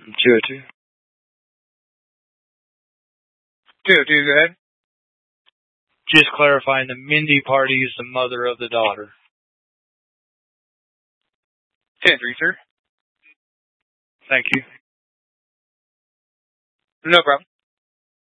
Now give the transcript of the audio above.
202. 202, go ahead. Just clarifying, the Mindy party is the mother of the daughter. 10-3, sir. Thank you. No problem.